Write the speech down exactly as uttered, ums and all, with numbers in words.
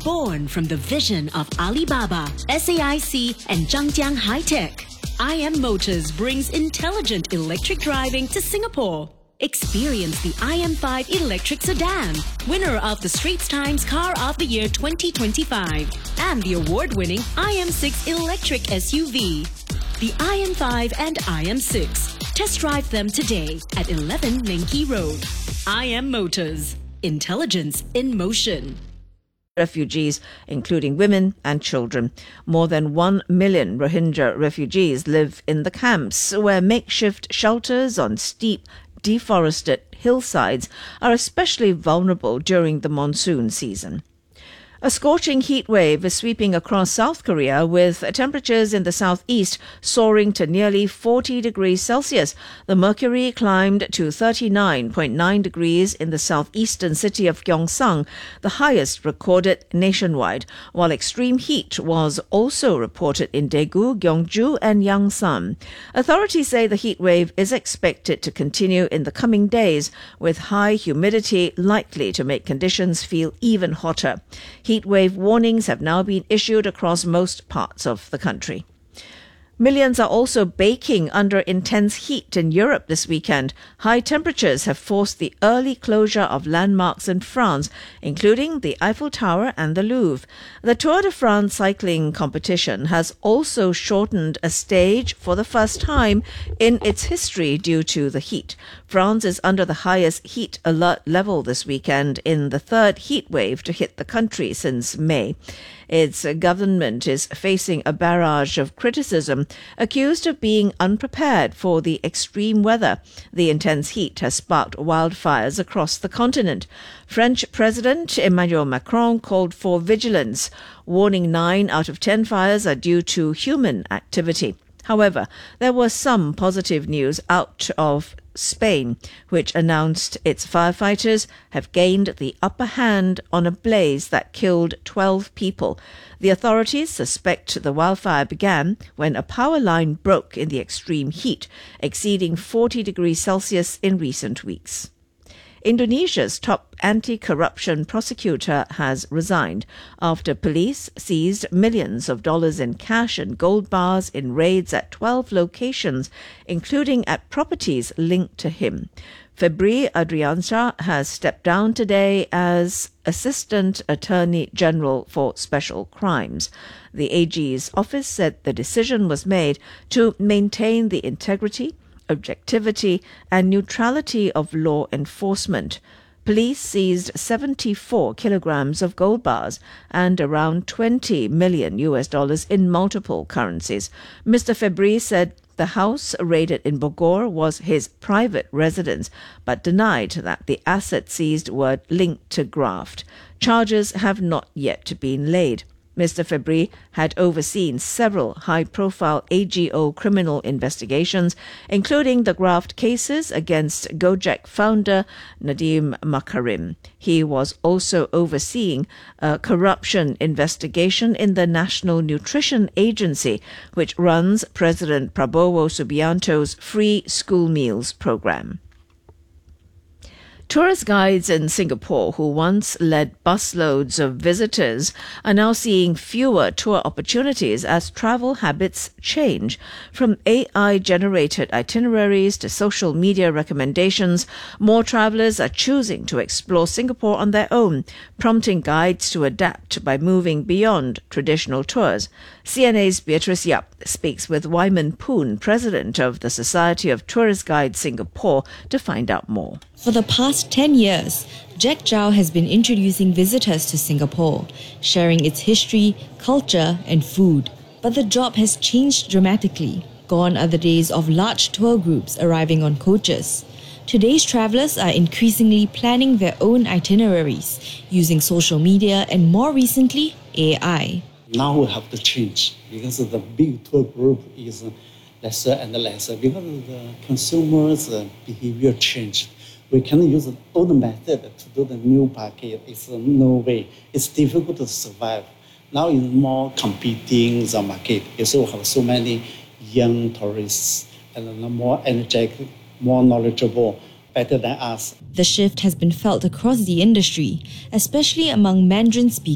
Born from the vision of Alibaba, S A I C and Zhangjiang High-Tech, I M Motors brings intelligent electric driving to Singapore. Experience the I M five electric sedan, winner of the Straits Times Car of the Year twenty twenty-five, and the award-winning I M six electric S U V. The I M five and I M six. Test drive them today at eleven Leng Road. I M Motors. Intelligence in motion. Refugees, including women and children. More than one million Rohingya refugees live in the camps, where makeshift shelters on steep, deforested hillsides are especially vulnerable during the monsoon season. A scorching heat wave is sweeping across South Korea, with temperatures in the southeast soaring to nearly forty degrees Celsius. The mercury climbed to thirty-nine point nine degrees in the southeastern city of Gyeongsang, the highest recorded nationwide, while extreme heat was also reported in Daegu, Gyeongju and Yangsan. Authorities say the heat wave is expected to continue in the coming days, with high humidity likely to make conditions feel even hotter. Heat wave warnings have now been issued across most parts of the country. Millions are also baking under intense heat in Europe this weekend. High temperatures have forced the early closure of landmarks in France, including the Eiffel Tower and the Louvre. The Tour de France cycling competition has also shortened a stage for the first time in its history due to the heat. France is under the highest heat alert level this weekend, in the third heat wave to hit the country since May. Its government is facing a barrage of criticism, accused of being unprepared for the extreme weather. The intense heat has sparked wildfires across the continent. French President Emmanuel Macron called for vigilance, warning nine out of ten fires are due to human activity. However, there was some positive news out of Spain, which announced its firefighters have gained the upper hand on a blaze that killed twelve people. The authorities suspect the wildfire began when a power line broke in the extreme heat, exceeding forty degrees Celsius in recent weeks. Indonesia's top anti-corruption prosecutor has resigned after police seized millions of dollars in cash and gold bars in raids at twelve locations, including at properties linked to him. Febri Adriansyah has stepped down today as Assistant Attorney General for Special Crimes. The A G's office said the decision was made to maintain the integrity, objectivity and neutrality of law enforcement. Police seized seventy-four kilograms of gold bars and around twenty million U S dollars in multiple currencies. Mister Febri said the house raided in Bogor was his private residence, but denied that the assets seized were linked to graft. Charges have not yet been laid. Mister Febri had overseen several high-profile A G O criminal investigations, including the graft cases against Gojek founder Nadiem Makarim. He was also overseeing a corruption investigation in the National Nutrition Agency, which runs President Prabowo Subianto's free school meals program. Tourist guides in Singapore who once led busloads of visitors are now seeing fewer tour opportunities as travel habits change. From A I-generated itineraries to social media recommendations, more travellers are choosing to explore Singapore on their own, prompting guides to adapt by moving beyond traditional tours. C N A's Beatrice Yap speaks with Wyman Poon, president of the Society of Tourist Guides Singapore, to find out more. For the past ten years, Jack Zhao has been introducing visitors to Singapore, sharing its history, culture and food. But the job has changed dramatically. Gone are the days of large tour groups arriving on coaches. Today's travellers are increasingly planning their own itineraries, using social media and more recently, A I. Now we have to change because the big tour group is lesser and lesser because the consumers' behavior changed. We can use the old method to do the new package. It's no way. It's difficult to survive. Now it's more competing the market. You also have so many young tourists and more energetic, more knowledgeable, better than us. The shift has been felt across the industry, especially among Mandarin speakers.